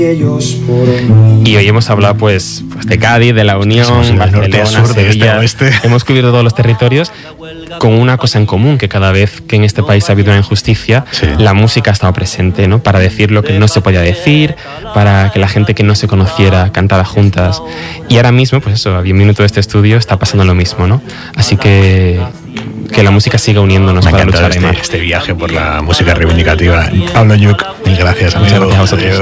Y hoy hemos hablado pues de Cádiz, de La Unión, Barcelona, Sevilla. Hemos cubierto todos los territorios con una cosa en común, que cada vez que en este país ha habido una injusticia, la música ha estado presente, ¿no? Para decir lo que no se podía decir, para que la gente que no se conociera cantara juntas. Y ahora mismo, pues eso, a 10 minutos de este estudio está pasando lo mismo, ¿no? Así que la música siga uniéndonos para luchar. Este viaje por la música reivindicativa. Pablo Lluch, mil gracias, amigo. Muchas gracias a vosotros.